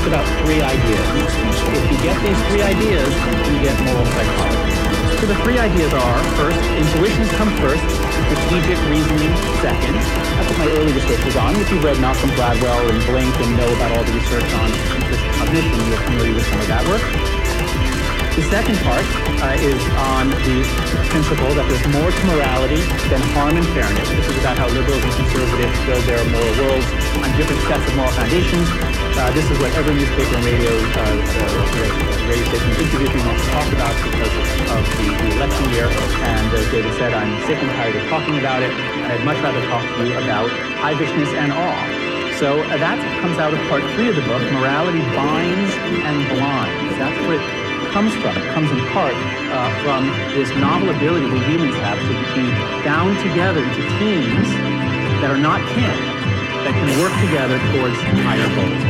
just about three ideas. If you get these three ideas, you get moral psychology. So the three ideas are, first, intuitions come first, strategic reasoning second. That's what my early research was on. If you've read Malcolm Gladwell and Blink and know about all the research on implicit cognition, you're familiar with some of that work. The second part is on the principle that there's more to morality than harm and fairness. This is about how liberals and conservatives build their moral worlds on different sets of moral foundations. This is what every newspaper and radio station interviews me wants to talk about because of the election year. And as David said, I'm sick and tired of talking about it, and I'd much rather talk to you about highishness and awe. So that comes out of part 3 of the book, Morality Binds and Blinds. That's what it comes from. It comes in part from this novel ability we humans have to be bound together into teams that are not kin, that can work together towards higher goals.